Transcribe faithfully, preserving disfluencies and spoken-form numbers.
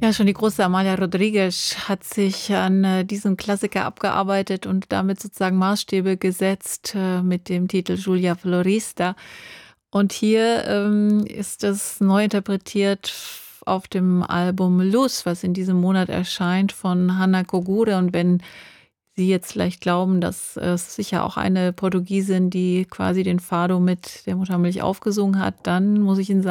Ja, schon die große Amalia Rodriguez hat sich an, äh, diesem Klassiker abgearbeitet und damit sozusagen Maßstäbe gesetzt, äh, mit dem Titel „Giulia Florista“. Und hier, ähm, ist es neu interpretiert f auf dem Album „Luz“, was in diesem Monat erscheint von Hanna Kogoure. Und wenn Sie jetzt vielleicht glauben, dass es sicher auch eine Portugiesin, die quasi den Fado mit der Muttermilch aufgesungen hat, dann muss ich Ihnen sa